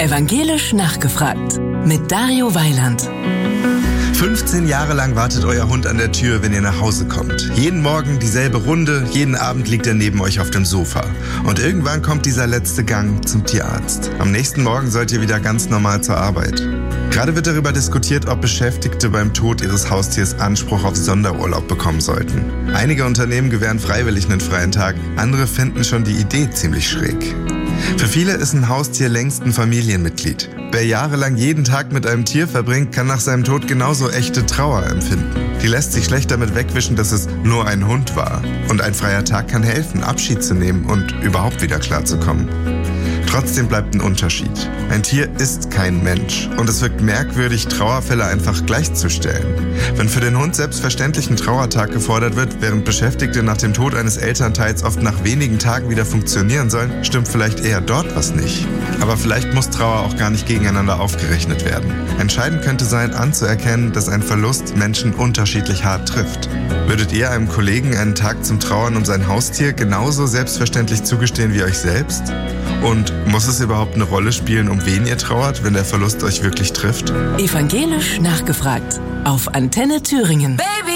Evangelisch nachgefragt mit Dario Weiland. 15 Jahre lang wartet euer Hund an der Tür, wenn ihr nach Hause kommt. Jeden Morgen dieselbe Runde, jeden Abend liegt er neben euch auf dem Sofa. Und irgendwann kommt dieser letzte Gang zum Tierarzt. Am nächsten Morgen sollt ihr wieder ganz normal zur Arbeit. Gerade wird darüber diskutiert, ob Beschäftigte beim Tod ihres Haustiers Anspruch auf Sonderurlaub bekommen sollten. Einige Unternehmen gewähren freiwillig einen freien Tag, andere finden schon die Idee ziemlich schräg. Für viele ist ein Haustier längst ein Familienmitglied. Wer jahrelang jeden Tag mit einem Tier verbringt, kann nach seinem Tod genauso echte Trauer empfinden. Die lässt sich schlecht damit wegwischen, dass es nur ein Hund war. Und ein freier Tag kann helfen, Abschied zu nehmen und überhaupt wieder klarzukommen. Trotzdem bleibt ein Unterschied. Ein Tier ist kein Mensch und es wirkt merkwürdig, Trauerfälle einfach gleichzustellen. Wenn für den Hund selbstverständlich ein Trauertag gefordert wird, während Beschäftigte nach dem Tod eines Elternteils oft nach wenigen Tagen wieder funktionieren sollen, stimmt vielleicht eher dort was nicht. Aber vielleicht muss Trauer auch gar nicht gegeneinander aufgerechnet werden. Entscheidend könnte sein, anzuerkennen, dass ein Verlust Menschen unterschiedlich hart trifft. Würdet ihr einem Kollegen einen Tag zum Trauern um sein Haustier genauso selbstverständlich zugestehen wie euch selbst? Und muss es überhaupt eine Rolle spielen, um wen ihr trauert, wenn der Verlust euch wirklich trifft? Evangelisch nachgefragt auf Antenne Thüringen.